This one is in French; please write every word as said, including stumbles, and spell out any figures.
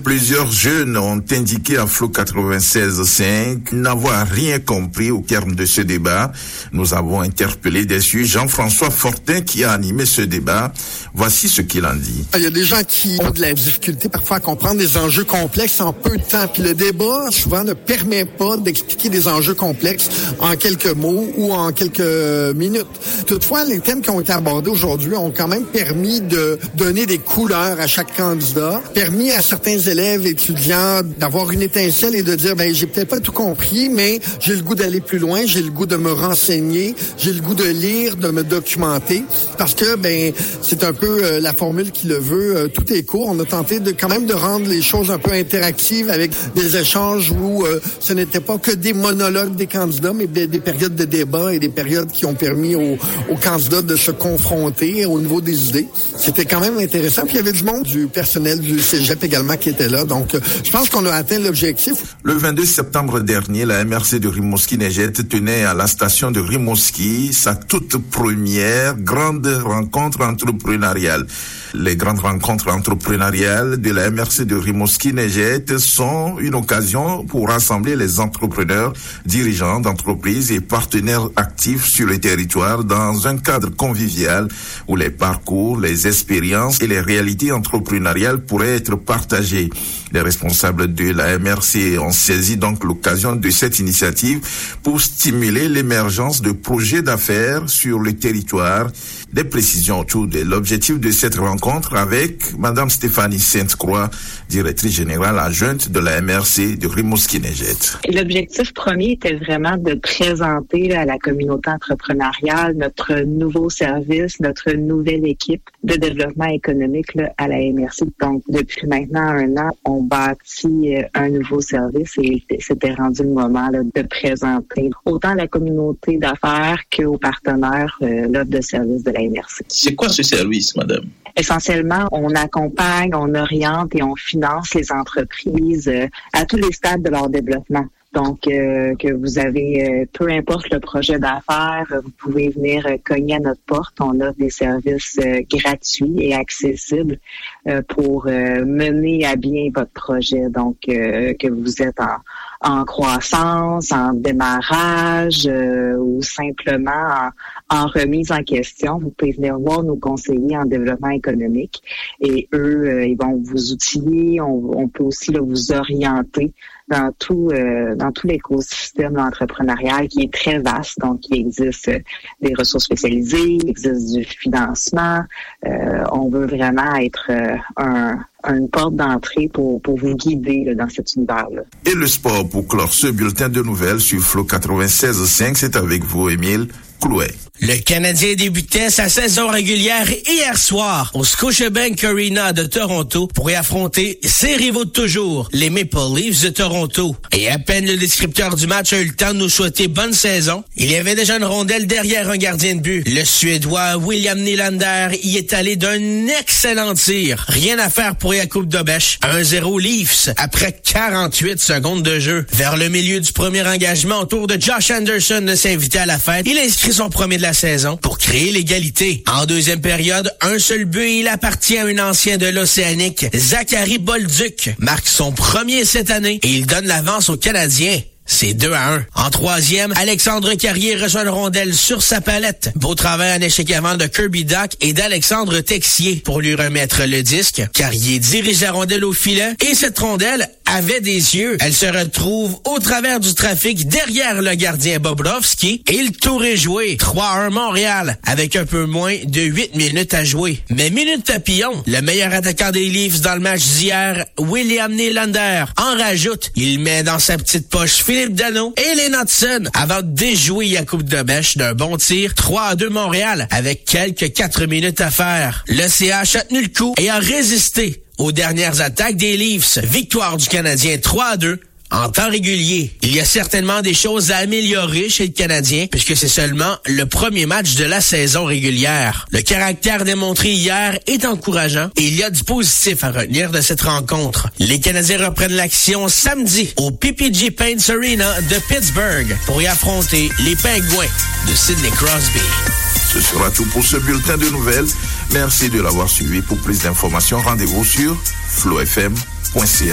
plusieurs jeunes ont indiqué à Flow quatre-vingt-seize cinq n'avoir rien compris au terme de ce débat. Nous avons interpellé dessus Jean-François Fortin qui a animé ce débat. Voici ce qu'il en dit. Il y a des gens qui ont de la difficulté parfois à comprendre des enjeux complexes en peu de temps. Puis le débat, souvent, ne permet pas d'expliquer des enjeux complexes en quelques mots ou en quelques minutes. Toutefois, les thèmes qui ont été abordés aujourd'hui ont quand même permis de donner des couleurs à chaque candidat, permis à certains élèves, étudiants, d'avoir une étincelle et de dire, ben j'ai peut-être pas tout compris, mais j'ai le goût d'aller plus loin, j'ai le goût de me renseigner, j'ai le goût de lire, de me documenter, parce que ben c'est un peu euh, la formule qui le veut. Euh, tout est court. On a tenté de quand même de rendre les choses un peu interactives avec des échanges où euh, ce n'était pas que des monologues des candidats, mais des, des périodes de débat et des périodes qui ont permis aux, aux candidats de se confronter au niveau des idées. C'était quand même intéressant. Puis il y avait du monde, du personnel du cégep également qui était là. Donc, euh, je pense qu'on a atteint l'objectif. Le vingt-deux septembre dernier, la M R C de Rimouski-Neigette tenait à la station de Rimouski sa toute première grande rencontre entrepreneuriale. Les grandes rencontres entrepreneuriales de la M R C de Rimouski-Neigette sont une occasion pour rassembler les entrepreneurs, dirigeants d'entreprises et partenaires actifs sur le territoire dans un cadre convivial où les parcours, les expériences et les réalités entrepreneuriales pourraient être partagées. Les responsables de la M R C ont saisi donc l'occasion de cette initiative pour stimuler l'émergence de projets d'affaires sur le territoire. Des précisions autour de l'objectif de cette rencontre avec Madame Stéphanie Sainte-Croix, directrice générale adjointe de la M R C de Rimouski-Neigette. L'objectif premier était vraiment de présenter à la communauté entrepreneuriale notre nouveau service, notre nouvelle équipe de développement économique là, à la M R C. Donc, depuis maintenant un an, on bâtit un nouveau service et c'était rendu le moment là, de présenter autant à la communauté d'affaires qu'aux partenaires euh, l'offre de service de la M R C. C'est quoi ce service, madame? Essentiellement, on accompagne, on oriente et on finance les entreprises euh, à tous les stades de leur développement. Donc, euh, que vous avez, euh, peu importe le projet d'affaires, vous pouvez venir euh, cogner à notre porte. On offre des services euh, gratuits et accessibles euh, pour euh, mener à bien votre projet. Donc, euh, que vous êtes en, en croissance, en démarrage euh, ou simplement en, en remise en question, vous pouvez venir voir nos conseillers en développement économique et eux, euh, ils vont vous outiller. On, on peut aussi là, vous orienter dans tout euh, dans tout l'écosystème entrepreneurial qui est très vaste. Donc, il existe euh, des ressources spécialisées, il existe du financement. Euh, on veut vraiment être euh, un une porte d'entrée pour, pour vous guider là, dans cet univers-là. Et le sport pour clore ce bulletin de nouvelles sur Flow quatre-vingt-seize cinq, c'est avec vous, Émile Clouet. Le Canadien débutait sa saison régulière hier soir au Scotiabank Arena de Toronto pour y affronter ses rivaux de toujours, les Maple Leafs de Toronto. Et à peine le descripteur du match a eu le temps de nous souhaiter bonne saison, il y avait déjà une rondelle derrière un gardien de but. Le Suédois William Nylander y est allé d'un excellent tir. Rien à faire pour Jakub Dobeš. un zéro Leafs après quarante-huit secondes de jeu. Vers le milieu du premier engagement, au tour de Josh Anderson de s'inviter à la fête, il inscrit son premier de la saison pour créer l'égalité. En deuxième période, un seul but et il appartient à un ancien de l'Océanique, Zachary Bolduc, marque son premier cette année et il donne l'avance aux Canadiens. C'est deux à un. En troisième, Alexandre Carrier reçoit une rondelle sur sa palette. Beau travail en échec avant de Kirby Dach et d'Alexandre Texier pour lui remettre le disque. Carrier dirige la rondelle au filet et cette rondelle avait des yeux. Elle se retrouve au travers du trafic derrière le gardien Bobrovski et le tour est joué. trois à un Montréal avec un peu moins de huit minutes à jouer. Mais minute papillon, le meilleur attaquant des Leafs dans le match d'hier, William Nylander, en rajoute. Il met dans sa petite poche Philippe Danault et Lane Hutson avant de déjouer Jakub Dobeš d'un bon tir. trois à deux Montréal avec quelques quatre minutes à faire. Le C H a tenu le coup et a résisté aux dernières attaques des Leafs. Victoire du Canadien trois à deux. En temps régulier, il y a certainement des choses à améliorer chez le Canadien puisque c'est seulement le premier match de la saison régulière. Le caractère démontré hier est encourageant et il y a du positif à retenir de cette rencontre. Les Canadiens reprennent l'action samedi au P P G Paints Arena de Pittsburgh pour y affronter les Pingouins de Sidney Crosby. Ce sera tout pour ce bulletin de nouvelles. Merci de l'avoir suivi. Pour plus d'informations, rendez-vous sur flow f m point c a.